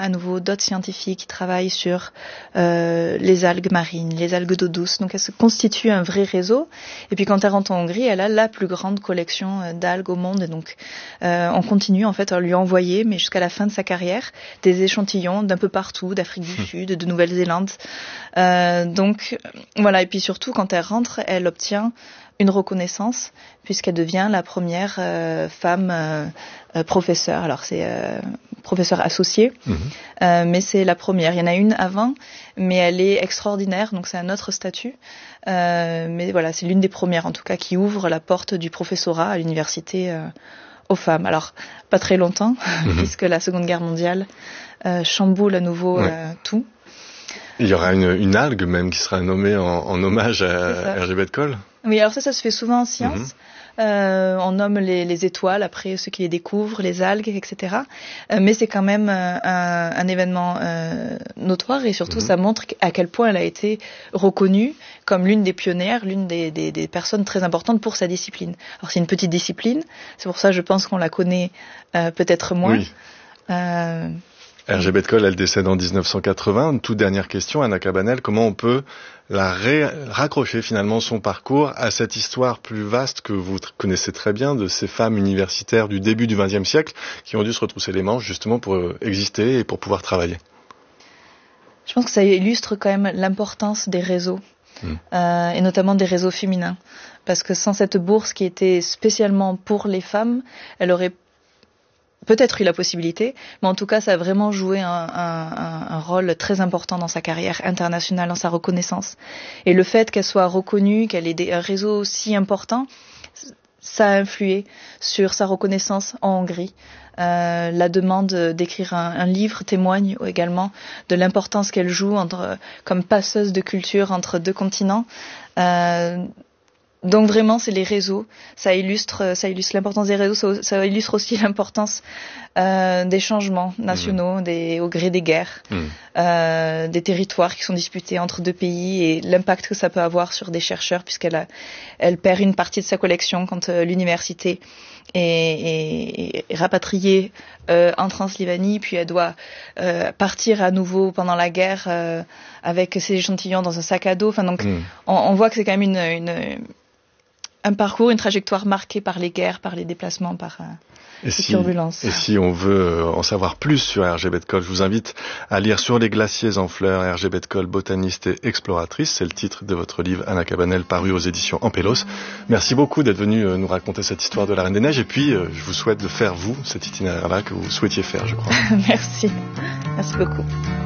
à nouveau d'autres scientifiques qui travaillent sur les algues marines, les algues d'eau douce. Donc elle se constitue un vrai réseau. Et puis quand elle rentre en Hongrie, elle a la plus grande collection d'algues au monde. Et donc on continue en fait à lui envoyer, mais jusqu'à la fin de sa carrière, des échantillons d'un peu partout, d'Afrique du Sud, de Nouvelle-Zélande. Donc voilà. Et puis surtout quand elle rentre, elle obtient une reconnaissance puisqu'elle devient la première femme professeure. Alors c'est professeure associée, mais c'est la première. Il y en a une avant, mais elle est extraordinaire, donc c'est un autre statut. Mais voilà, c'est l'une des premières en tout cas qui ouvre la porte du professorat à l'université aux femmes. Alors pas très longtemps, puisque la Seconde Guerre mondiale chamboule à nouveau tout. Il y aura une algue même qui sera nommée en hommage à Hergé Betcol. Oui, alors ça se fait souvent en science. On nomme les étoiles après ceux qui les découvrent, les algues, etc. Mais c'est quand même un événement notoire et surtout ça montre à quel point elle a été reconnue comme l'une des pionnières, l'une des personnes très importantes pour sa discipline. Alors c'est une petite discipline, c'est pour ça je pense qu'on la connaît peut-être moins. Oui. Hergé Betcol, elle décède en 1980. Une toute dernière question, Anna Cabanel, comment on peut la raccrocher finalement son parcours à cette histoire plus vaste que vous connaissez très bien de ces femmes universitaires du début du XXe siècle qui ont dû se retrousser les manches justement pour exister et pour pouvoir travailler? Je pense que ça illustre quand même l'importance des réseaux. Et notamment des réseaux féminins. Parce que sans cette bourse qui était spécialement pour les femmes, elle aurait peut-être eu la possibilité, mais en tout cas, ça a vraiment joué un rôle très important dans sa carrière internationale, dans sa reconnaissance. Et le fait qu'elle soit reconnue, qu'elle ait un réseau si important, ça a influé sur sa reconnaissance en Hongrie. La demande d'écrire un livre témoigne également de l'importance qu'elle joue comme passeuse de culture entre deux continents. Donc vraiment, c'est les réseaux. Ça illustre l'importance des réseaux. Ça illustre aussi l'importance des changements nationaux, au gré des guerres, des territoires qui sont disputés entre deux pays et l'impact que ça peut avoir sur des chercheurs puisqu'elle perd une partie de sa collection quand l'université est rapatriée en Transylvanie, puis elle doit partir à nouveau pendant la guerre avec ses échantillons dans un sac à dos. Enfin donc, on voit que c'est quand même un parcours, une trajectoire marquée par les guerres, par les déplacements, par les turbulences. Et si on veut en savoir plus sur Hergé Betcol, je vous invite à lire Sur les glaciers en fleurs, Hergé Betcol, botaniste et exploratrice. C'est le titre de votre livre, Anna Cabanel, paru aux éditions Ampélos. Merci beaucoup d'être venu nous raconter cette histoire de la Reine des Neiges. Et puis, je vous souhaite de faire, vous, cet itinéraire-là que vous souhaitiez faire, je crois. Merci. Merci beaucoup.